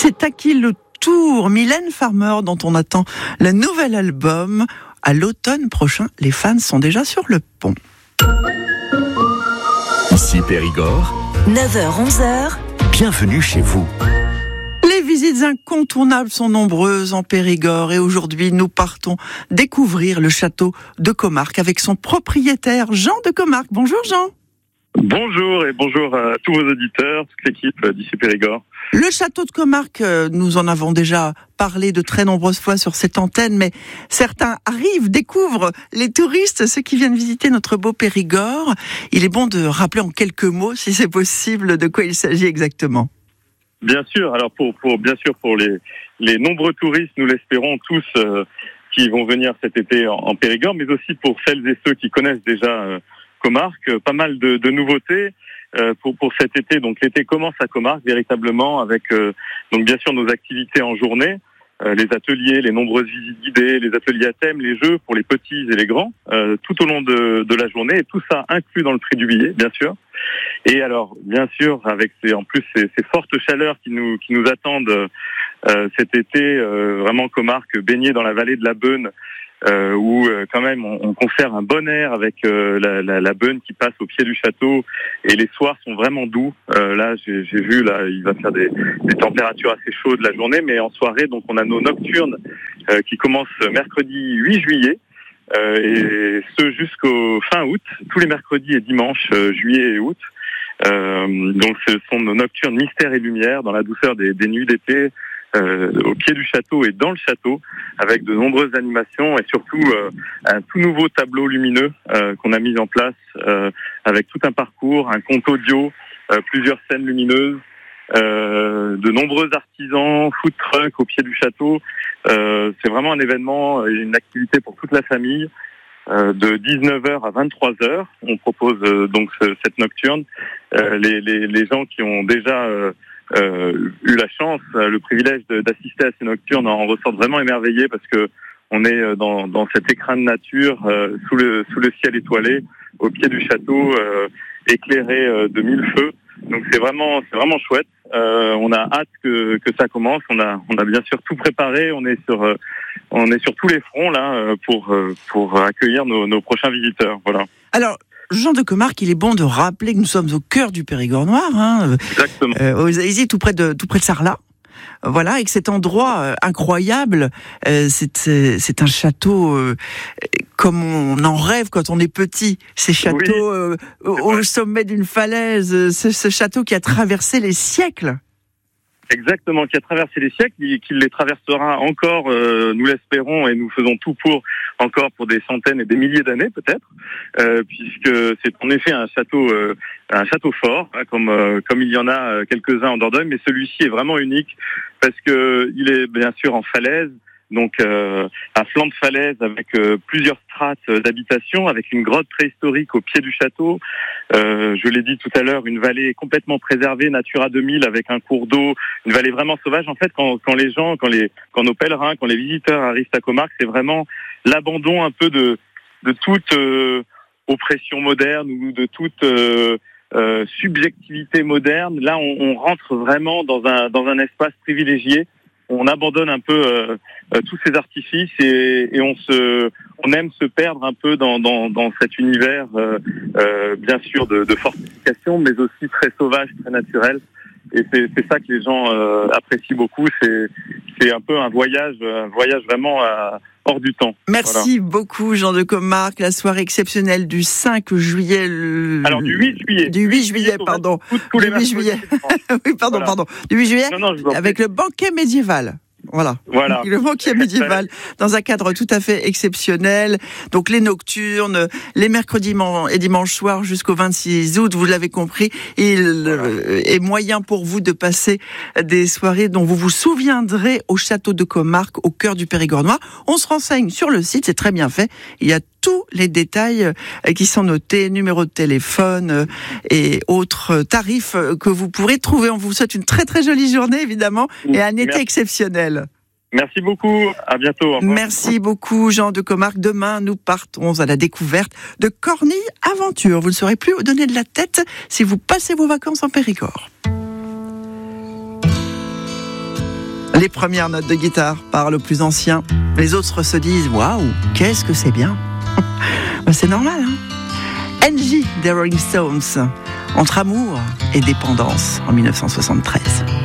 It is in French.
C'est à qui le tour, Mylène Farmer, dont on attend le nouvel album à l'automne prochain. Les fans sont déjà sur le pont. Ici Périgord, 9h-11h, bienvenue chez vous. Les visites incontournables sont nombreuses en Périgord et aujourd'hui nous partons découvrir le château de Comarque avec son propriétaire Jean de Comarque. Bonjour Jean. Bonjour et bonjour à tous vos auditeurs, toute l'équipe d'ici Périgord. Le château de Comarque, nous en avons déjà parlé de très nombreuses fois sur cette antenne, mais certains arrivent, découvrent, les touristes, ceux qui viennent visiter notre beau Périgord. Il est bon de rappeler en quelques mots, si c'est possible, de quoi il s'agit exactement. Bien sûr, alors pour les nombreux touristes, nous l'espérons tous, qui vont venir cet été en Périgord, mais aussi pour celles et ceux qui connaissent déjà Comarque, pas mal de nouveautés pour cet été. Donc l'été commence à Comarque véritablement avec donc bien sûr nos activités en journée, les ateliers, les nombreuses visites guidées, les ateliers à thème, les jeux pour les petits et les grands, tout au long de la journée, et tout ça inclus dans le prix du billet, bien sûr. Et alors, bien sûr, avec ces fortes chaleurs qui nous attendent cet été, vraiment Comarque baignée dans la vallée de la Beune, où quand même on conserve un bon air avec la Beune qui passe au pied du château, et les soirs sont vraiment doux. Là, j'ai vu, là, il va faire des températures assez chaudes la journée, mais en soirée, donc on a nos nocturnes qui commencent mercredi 8 juillet. Et ce jusqu'au fin août, tous les mercredis et dimanches, juillet et août. Donc ce sont nos nocturnes mystères et lumière dans la douceur des nuits d'été, au pied du château et dans le château, avec de nombreuses animations et surtout un tout nouveau tableau lumineux qu'on a mis en place avec tout un parcours, un compte audio, plusieurs scènes lumineuses, de nombreux artisans, food truck au pied du château. C'est vraiment un événement et une activité pour toute la famille. De 19h à 23h, on propose donc cette nocturne. Les gens qui ont déjà eu la chance, le privilège d'assister à ces nocturnes en ressortent vraiment émerveillés, parce que on est dans cet écrin de nature, sous le ciel étoilé, au pied du château, éclairé de mille feux. Donc c'est vraiment chouette. On a hâte que ça commence. On a bien sûr tout préparé. On est sur tous les fronts là pour accueillir nos prochains visiteurs. Voilà. Alors, Jean de Comarque, il est bon de rappeler que nous sommes au cœur du Périgord noir, Exactement. Aux Aisies, tout près de Sarlat. Voilà, et que cet endroit incroyable, c'est un château comme on en rêve quand on est petit. Ces châteaux au sommet d'une falaise, ce château qui a traversé les siècles. Exactement, qui a traversé les siècles, qui les traversera encore, nous l'espérons, et nous faisons tout pour des centaines et des milliers d'années peut-être, puisque c'est en effet un château fort, hein, comme il y en a quelques-uns en Dordogne, mais celui-ci est vraiment unique parce que il est bien sûr en falaise. Donc à flanc de falaise avec plusieurs strates d'habitation, avec une grotte préhistorique au pied du château. Je l'ai dit tout à l'heure, une vallée complètement préservée, Natura 2000, avec un cours d'eau, une vallée vraiment sauvage. En fait, quand nos pèlerins, quand les visiteurs arrivent à Comarque, c'est vraiment l'abandon un peu de toute oppression moderne ou de toute subjectivité moderne. Là, on rentre vraiment dans un espace privilégié. On abandonne un peu tous ces artifices et on aime se perdre un peu dans cet univers, bien sûr de fortification, mais aussi très sauvage, très naturel. Et c'est ça que les gens apprécient beaucoup. C'est un peu un voyage vraiment hors du temps. Merci beaucoup Jean de Comarque. La soirée exceptionnelle du 5 juillet. Alors du 8 juillet. Du 8 juillet, pardon. Tous les 8 juillet. Oui, pardon. Du 8 juillet. Non, avec le banquet médiéval. Voilà. Le banquet médiéval dans un cadre tout à fait exceptionnel. Donc les nocturnes, les mercredis et dimanches soirs jusqu'au 26 août, vous l'avez compris, il est moyen pour vous de passer des soirées dont vous vous souviendrez au château de Comarque, au cœur du Périgord noir. On se renseigne sur le site, c'est très bien fait. Il y a tous les détails qui sont notés, numéro de téléphone et autres tarifs que vous pourrez trouver. On vous souhaite une très très jolie journée évidemment et un été exceptionnel. Merci beaucoup, à bientôt. Au revoir. Merci beaucoup Jean de Comarque. Demain, nous partons à la découverte de Cornille Aventure. Vous ne saurez plus où donner de la tête si vous passez vos vacances en Périgord. Les premières notes de guitare par le plus ancien. Les autres se disent « Waouh, qu'est-ce que c'est bien !» C'est normal, hein. NJ des Rolling Stones, entre amour et dépendance en 1973.